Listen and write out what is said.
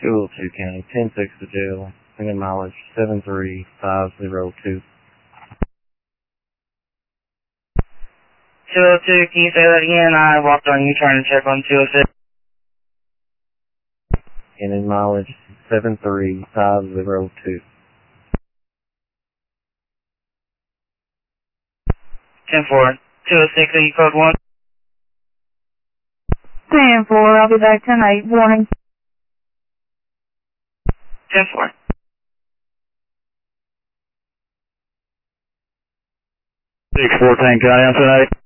202 County, 10-6 to jail, singing mileage 73502. 202, can you say that again? I walked on you trying to check on 206. Singing mileage 73502. 10-4. 206, are you code 1? 10-4, I'll be back tonight. Warning. 10-4. 614 County, I'm tonight.